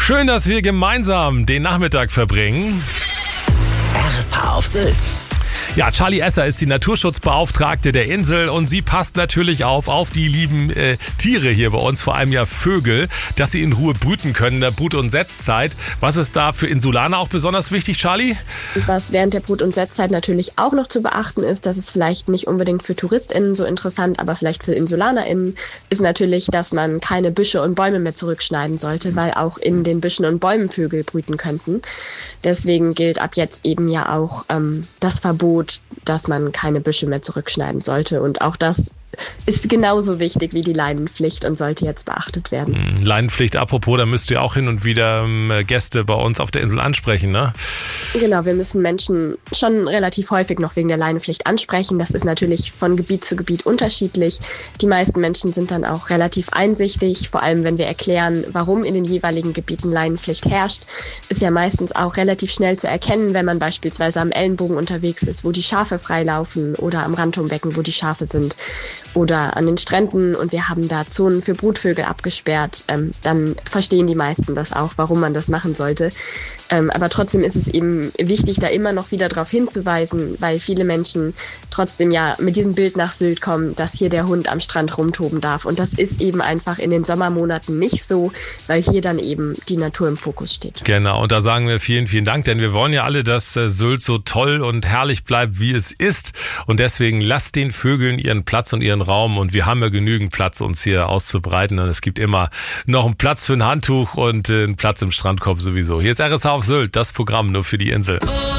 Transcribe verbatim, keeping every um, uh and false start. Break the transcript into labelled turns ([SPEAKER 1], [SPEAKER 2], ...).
[SPEAKER 1] Schön, dass wir gemeinsam den Nachmittag verbringen.
[SPEAKER 2] R S H auf Sylt.
[SPEAKER 1] Ja, Charlie Esser ist die Naturschutzbeauftragte der Insel und sie passt natürlich auf, auf die lieben äh, Tiere hier bei uns, vor allem ja Vögel, dass sie in Ruhe brüten können in der Brut- und Setzzeit. Was ist da für Insulaner auch besonders wichtig, Charlie?
[SPEAKER 3] Was während der Brut- und Setzzeit natürlich auch noch zu beachten ist, das ist vielleicht nicht unbedingt für TouristInnen so interessant, aber vielleicht für InsulanerInnen, ist natürlich, dass man keine Büsche und Bäume mehr zurückschneiden sollte, weil auch in den Büschen und Bäumen Vögel brüten könnten. Deswegen gilt ab jetzt eben ja auch ähm, das Verbot, dass man keine Büsche mehr zurückschneiden sollte. Und auch das ist genauso wichtig wie die Leinenpflicht und sollte jetzt beachtet werden.
[SPEAKER 1] Leinenpflicht, apropos, da müsst ihr auch hin und wieder ähm, Gäste bei uns auf der Insel ansprechen, ne?
[SPEAKER 3] Genau, wir müssen Menschen schon relativ häufig noch wegen der Leinenpflicht ansprechen. Das ist natürlich von Gebiet zu Gebiet unterschiedlich. Die meisten Menschen sind dann auch relativ einsichtig, vor allem wenn wir erklären, warum in den jeweiligen Gebieten Leinenpflicht herrscht. Ist ja meistens auch relativ schnell zu erkennen, wenn man beispielsweise am Ellenbogen unterwegs ist, wo die Schafe freilaufen, oder am Rantumbecken, wo die Schafe sind, oder an den Stränden und wir haben da Zonen für Brutvögel abgesperrt, ähm, dann verstehen die meisten das auch, warum man das machen sollte. Ähm, aber trotzdem ist es eben wichtig, da immer noch wieder darauf hinzuweisen, weil viele Menschen trotzdem ja mit diesem Bild nach Sylt kommen, dass hier der Hund am Strand rumtoben darf. Und das ist eben einfach in den Sommermonaten nicht so, weil hier dann eben die Natur im Fokus steht.
[SPEAKER 1] Genau, und da sagen wir vielen, vielen Dank, denn wir wollen ja alle, dass äh, Sylt so toll und herrlich bleibt, wie es ist. Und deswegen lasst den Vögeln ihren Platz und ihren Raum. Und wir haben ja genügend Platz, uns hier auszubreiten. Und es gibt immer noch einen Platz für ein Handtuch und äh, einen Platz im Strandkorb sowieso. Hier ist R S H auf Sylt, das Programm nur für die Insel.